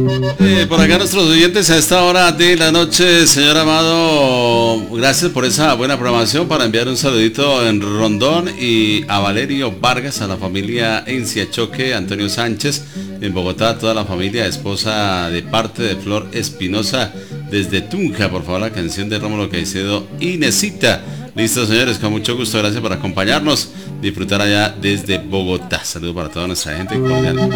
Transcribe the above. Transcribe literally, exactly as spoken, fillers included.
Eh, por acá nuestros oyentes a esta hora de la noche, señor Amado, gracias por esa buena programación, para enviar un saludito en Rondón y a Valerio Vargas, a la familia Enciachoque, Antonio Sánchez, en Bogotá, toda la familia, esposa de parte de Flor Espinosa, desde Tunja, por favor, la canción de Rómulo Caicedo, Inesita. Listo, señores, con mucho gusto, gracias por acompañarnos, disfrutar allá desde Bogotá. Saludos para toda nuestra gente cordial.